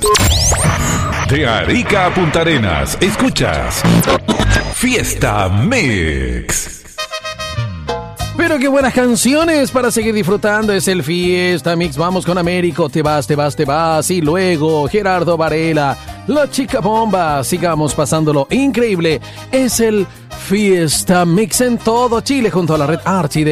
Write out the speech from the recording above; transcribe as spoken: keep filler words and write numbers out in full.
De Arica a Punta Arenas, escuchas Fiesta Mix. Pero qué buenas canciones para seguir disfrutando. Es el Fiesta Mix. Vamos con Américo. Te vas, te vas, te vas. Y luego Gerardo Varela, La Chica Bomba. Sigamos pasándolo increíble. Es el Fiesta Mix en todo Chile junto a la red Archie de